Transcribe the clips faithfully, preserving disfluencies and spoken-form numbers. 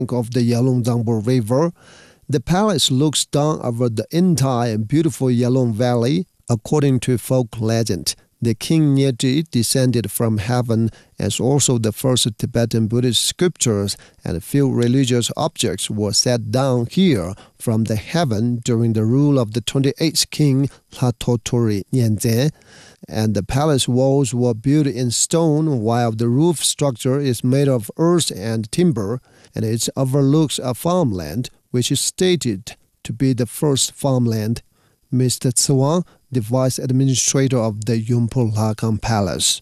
of the Yalong River. The palace looks down over the entire beautiful Yalong Valley. According to folk legend, the king Nyeji descended from heaven as also the first Tibetan Buddhist sculptures and a few religious objects were set down here from the heaven during the rule of the twenty-eighth king Latoturi Nyenze. And the palace walls were built in stone while the roof structure is made of earth and timber, and it overlooks a farmland which is stated to be the first farmland. Mister Tsuwang, the vice administrator of the Yunpo Lakang Palace.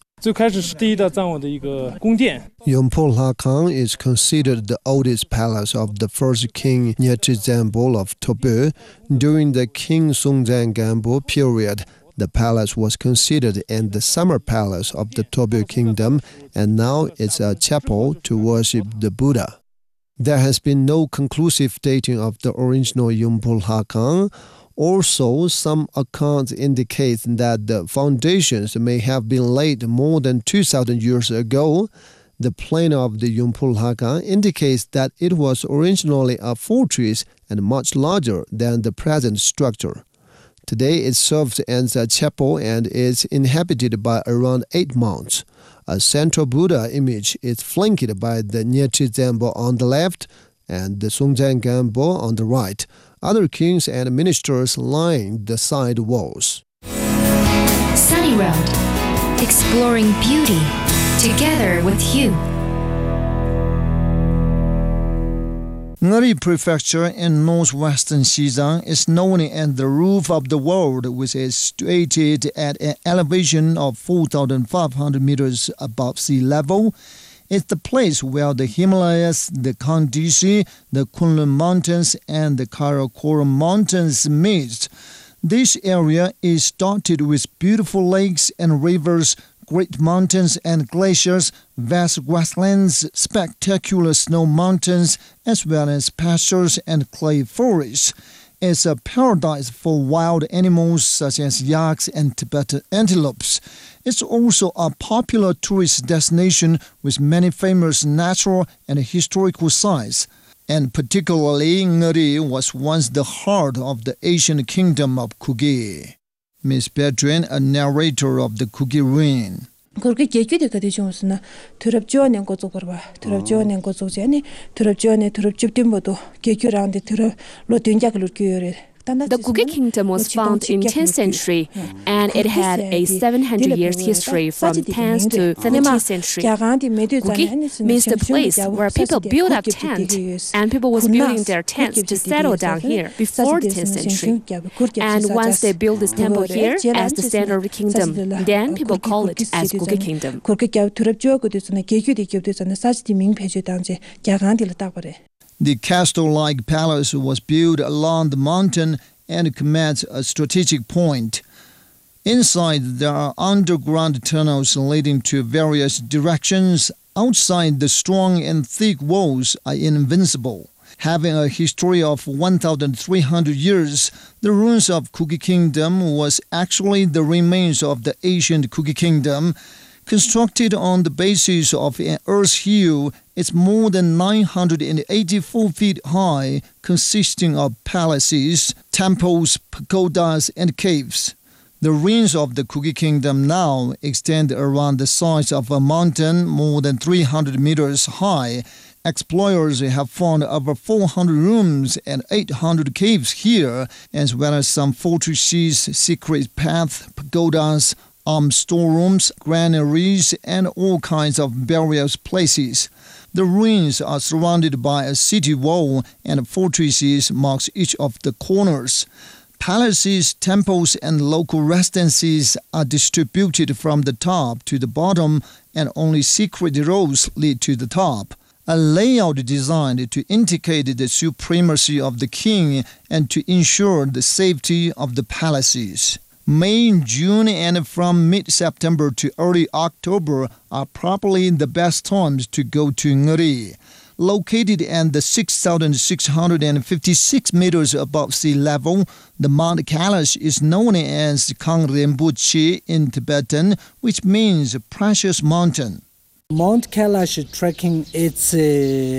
Yunpo Lakang is considered the oldest palace of the first king Nyechi Zambul of Tobu. During the King Songzang Gampo period, the palace was considered in the summer palace of the Tobu kingdom, and now it's a chapel to worship the Buddha. There has been no conclusive dating of the original Yunpo Lakang. Also, some accounts indicate that the foundations may have been laid more than two thousand years ago. The plan of the Yunpo Lakang indicates that it was originally a fortress and much larger than the present structure. Today it serves as a chapel and is inhabited by around eight monks. A central Buddha image is flanked by the Nyechi Zambo on the left and the Songzang Gampo on the right. Other kings and ministers line the side walls. Sunny Road, exploring beauty together with you. Ngari Prefecture in northwestern Xizang is known as the roof of the world, which is situated at an elevation of four thousand five hundred meters above sea level. It's the place where the Himalayas, the Kandisi, the Kunlun Mountains, and the Karakoram Mountains meet. This area is dotted with beautiful lakes and rivers, great mountains and glaciers, vast grasslands, spectacular snow mountains, as well as pastures and clay forests. It's a paradise for wild animals such as yaks and Tibetan antelopes. It's also a popular tourist destination with many famous natural and historical sites. And particularly, Ngari was once the heart of the ancient kingdom of Kuki. Miss Bedouin, a narrator of the Kuki ruin. 그렇게 계획이 되게 좋으나 드럽지원은 거쪽 버봐 드럽지원은 거쪽이니 드럽지원에 드럽집dim보도 계획이라는데 드럽 로된작을 교열해 The Kuki kingdom was founded in tenth century, and it had a seven hundred years history from tenth to thirteenth century. Kuki means the place where people build up tents, and people was building their tents to settle down here before the tenth century. And once they built this temple here as the center of the kingdom, then people call it as Kuki kingdom. The castle-like palace was built along the mountain and commands a strategic point. Inside, there are underground tunnels leading to various directions. Outside, the strong and thick walls are invincible. Having a history of one thousand three hundred years, the ruins of Kuki Kingdom was actually the remains of the ancient Kuki Kingdom. Constructed on the basis of an earth hill, it's more than nine hundred eighty-four feet high, consisting of palaces, temples, pagodas, and caves. The ruins of the Kuki Kingdom now extend around the size of a mountain more than three hundred meters high. Explorers have found over four hundred rooms and eight hundred caves here, as well as some fortresses, secret paths, pagodas, armed storerooms, granaries, and all kinds of burial places. The ruins are surrounded by a city wall, and fortresses mark each of the corners. Palaces, temples, and local residences are distributed from the top to the bottom, and only secret roads lead to the top. A layout designed to indicate the supremacy of the king and to ensure the safety of the palaces. May, June, and from mid-September to early October are probably the best times to go to Ngari. Located at the six thousand six hundred fifty-six meters above sea level, the Mount Kailash is known as Kang Rinpoche in Tibetan, which means precious mountain. Mount Kailash trekking, it's uh,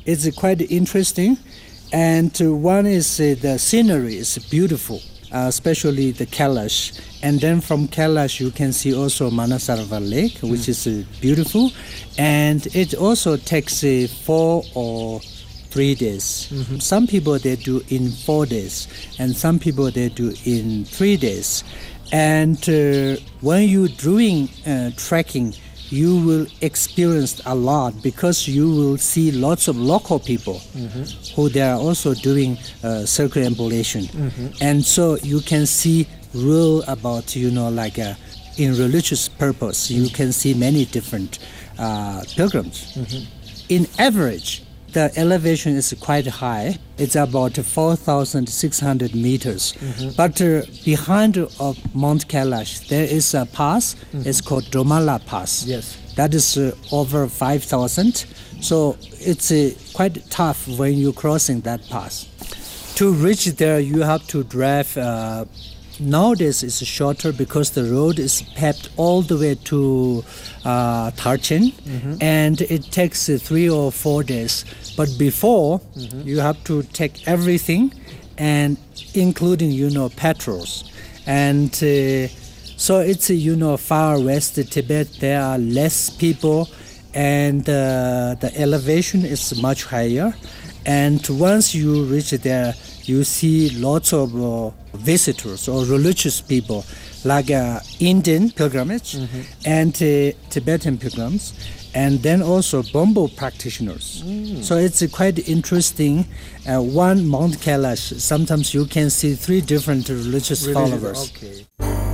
It's quite interesting. And uh, one is uh, the scenery is beautiful, uh, especially the Kailash. And then from Kailash you can see also Manasarova Lake, which mm. is uh, beautiful. And it also takes uh, four or three days. Mm-hmm. Some people they do in four days, and some people they do in three days. And uh, when you're doing uh, trekking, you will experience a lot because you will see lots of local people mm-hmm. who they are also doing uh, circumambulation. Mm-hmm. And so you can see real about, you know, like uh, in religious purpose, mm-hmm. you can see many different uh, pilgrims. Mm-hmm. In average, the elevation is quite high. It's about four thousand six hundred meters. Mm-hmm. But uh, behind of Mount Kailash, there is a pass. Mm-hmm. It's called Domala Pass. Yes. That is uh, over five thousand. So it's uh, quite tough when you're crossing that pass. To reach there, you have to drive. Uh, nowadays, it's shorter because the road is paved all the way to uh, Tarchin, mm-hmm. and it takes uh, three or four days. But before, mm-hmm. you have to take everything, and including, you know, petrols. And uh, so it's, uh, you know, far west Tibet, there are less people, and uh, the elevation is much higher. And once you reach there, you see lots of uh, visitors or religious people, like uh, Indian pilgrimage mm-hmm. and uh, Tibetan pilgrims, and then also Bombo practitioners. Mm. So it's uh, quite interesting. Uh, one Mount Kailash, sometimes you can see three different religious, religious followers. Okay.